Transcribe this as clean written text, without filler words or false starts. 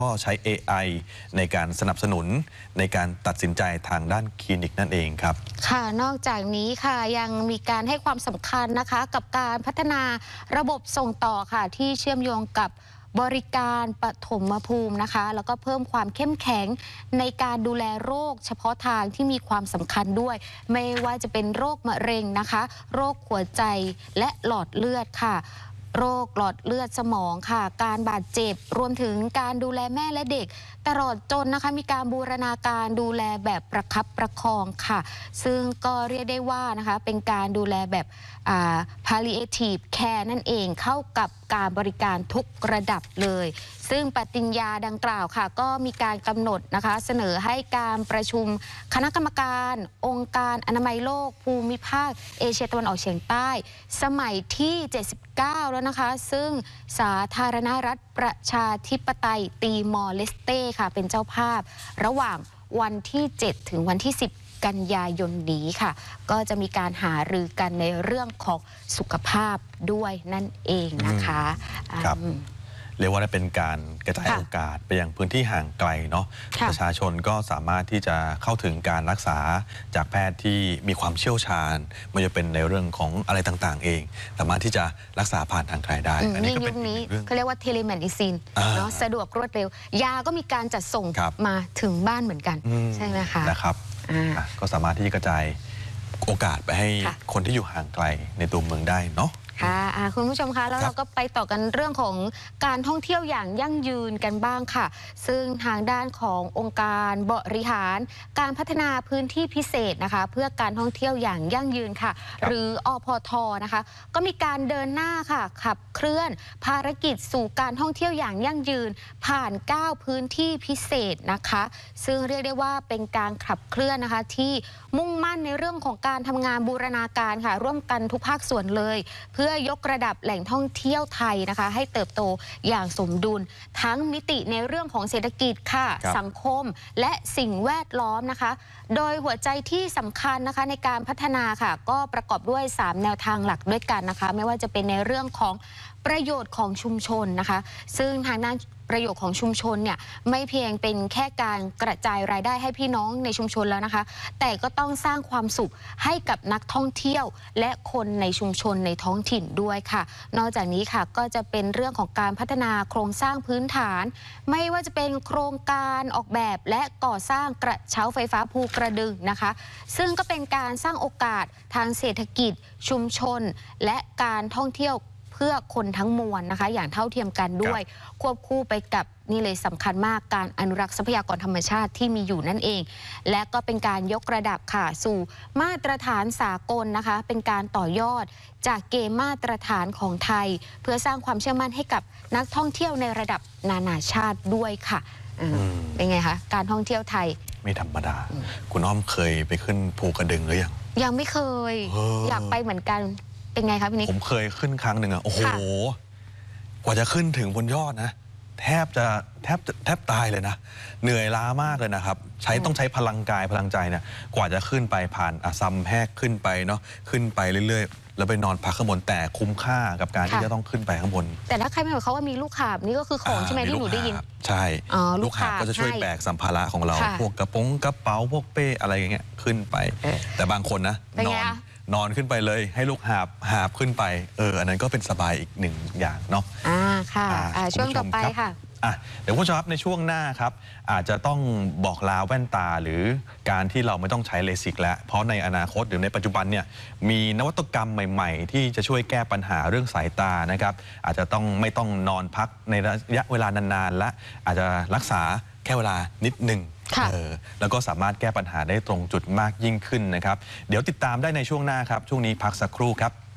ก็ใช้ AI ในการสนับสนุนในการตัดสินใจทางด้านคลินิกนั่นเองครับค่ะนอกจากนี้ค่ะยังมีการให้ความสำคัญนะคะกับการพัฒนาระบบส่งต่อค่ะที่เชื่อมโยงกับบริการปฐมภูมินะคะแล้วก็เพิ่มความเข้มแข็งในการดูแลโรคเฉพาะทางที่มีความสำคัญด้วยไม่ว่าจะเป็นโรคมะเร็งนะคะโรคหัวใจและหลอดเลือดค่ะโรคหลอดเลือดสมองค่ะการบาดเจ็บรวมถึงการดูแลแม่และเด็กตลอดจนนะคะมีการบูรณาการดูแลแบบประคับประคองค่ะซึ่งก็เรียกได้ว่านะคะเป็นการดูแลแบบpalliative care นั่นเองเข้ากับการบริการทุกระดับเลยซึ่งปฏิญญาดังกล่าวค่ะก็มีการกำหนดนะคะเสนอให้การประชุมคณะกรรมการองค์การอนามัยโลกภูมิภาคเอเชียตะวันออกเฉียงใต้สมัยที่79แล้วนะคะซึ่งสาธารณรัฐประชาธิปไตยตีมอร์เลสเต้ค่ะเป็นเจ้าภาพระหว่างวันที่7ถึงวันที่10กันยายนนี้ค่ะก็จะมีการหารือกันในเรื่องของสุขภาพด้วยนั่นเองนะคะครับเรียกว่าเป็นการกระจายโอกาสไปยังพื้นที่ห่างไกลเนาะประชาชนก็สามารถที่จะเข้าถึงการรักษาจากแพทย์ที่มีความเชี่ยวชาญไม่ว่าจะเป็นในเรื่องของอะไรต่างๆเองสามารถที่จะรักษาผ่านทางไกลได้อันนี้ก็เป็นเรื่องเขาเรียกว่าเทเลเมดิซินเนาะสะดวกรวดเร็วยาก็มีการจัดส่งมาถึงบ้านเหมือนกันใช่ไหมคะนะครับก็สามารถที่จะกระจายโอกาสไปให้คนที่อยู่ห่างไกลในตัวเมืองได้เนาะค่ะคุณผู้ชมคะแล้วเราก็ไปต่อกันเรื่องของการท่องเที่ยวอย่างยั่งยืนกันบ้างค่ะซึ่งทางด้านขององค์การบริหารการพัฒนาพื้นที่พิเศษนะคะเพื่อการท่องเที่ยวอย่างยั่งยืนค่ะหรืออพท.นะคะก็มีการเดินหน้าค่ะขับเคลื่อนภารกิจสู่การท่องเที่ยวอย่างยั่งยืนผ่าน9พื้นที่พิเศษนะคะซึ่งเรียกได้ว่าเป็นการขับเคลื่อนนะคะที่มุ่งมั่นในเรื่องของการทำงานบูรณาการค่ะร่วมกันทุกภาคส่วนเลยเพื่อยกระดับแหล่งท่องเที่ยวไทยนะคะให้เติบโตอย่างสมดุลทั้งมิติในเรื่องของเศรษฐกิจค่ะสังคมและสิ่งแวดล้อมนะคะโดยหัวใจที่สำคัญนะคะในการพัฒนาค่ะก็ประกอบด้วย3แนวทางหลักด้วยกันนะคะไม่ว่าจะเป็นในเรื่องของประโยชน์ของชุมชนนะคะซึ่งทางด้านประโยชน์ของชุมชนเนี่ยไม่เพียงเป็นแค่การกระจายรายได้ให้พี่น้องในชุมชนแล้วนะคะแต่ก็ต้องสร้างความสุขให้กับนักท่องเที่ยวและคนในชุมชนในท้องถิ่นด้วยค่ะนอกจากนี้ค่ะก็จะเป็นเรื่องของการพัฒนาโครงสร้างพื้นฐานไม่ว่าจะเป็นโครงการออกแบบและก่อสร้างกระเช้าไฟฟ้าภูกระดึงนะคะซึ่งก็เป็นการสร้างโอกาสทางเศรษฐกิจชุมชนและการท่องเที่ยวเพื่อคนทั้งมวลนะคะอย่างเท่าเทียมกันด้วยควบคู่ไปกับนี่เลยสำคัญมากการอนุรักษ์ทรัพยากรธรรมชาติที่มีอยู่นั่นเองและก็เป็นการยกระดับค่ะสู่มาตรฐานสากลนะคะเป็นการต่อยอดจากเกณฑ์มาตรฐานของไทยเพื่อสร้างความเชื่อมั่นให้กับนักท่องเที่ยวในระดับนานาชาติด้วยค่ะเป็นไงคะการท่องเที่ยวไทยไม่ธรรมดาคุณอ้อมเคยไปขึ้นภูกระดึงหรือยังไม่เคยอยากไปเหมือนกันเป็นไงครับพี่นิกผมเคยขึ้นครั้งหนึ่งโอ้โหกว่าจะขึ้นถึงบนยอดนะแทบตายเลยนะเหนื่อยล้ามากเลยนะครับต้องใช้พลังกายพลังใจเนี่ยกว่าจะขึ้นไปผ่านซัมแหกขึ้นไปเนาะขึ้นไปเรื่อยๆแล้วไปนอนพักข้างบนแต่คุ้มค่ากับการที่จะต้องขึ้นไปข้างบนแต่ถ้าใครไม่บอกเขาว่ามีลูกหาบนี่ก็คือของใช่ไหมที่หนูได้ยินใช่ลูกหาบก็จะช่วยแบกสัมภาระของเราพวกกระเป๋าพวกเป้อะไรอย่างเงี้ยขึ้นไปแต่บางคนนะนอนขึ้นไปเลยให้ลูกหาบขึ้นไปอันนั้นก็เป็นสบายอีกหนึ่งอย่างเนาะค่ะช่วงต่อไปค่ะเดี๋ยวคุณผู้ชมครับในช่วงหน้าครับอาจจะต้องบอกลาแว่นตาหรือการที่เราไม่ต้องใช้เลสิกแล้วเพราะในอนาคตหรือในปัจจุบันเนี่ยมีนวัตกรรมใหม่ๆที่จะช่วยแก้ปัญหาเรื่องสายตานะครับอาจจะไม่ต้องนอนพักในระยะเวลานานๆและอาจจะรักษาแค่เวลานิดหนึ่งแล้วก็สามารถแก้ปัญหาได้ตรงจุดมากยิ่งขึ้นนะครับเดี๋ยวติดตามได้ในช่วงหน้าครับช่วงนี้พักสักครู่ครับ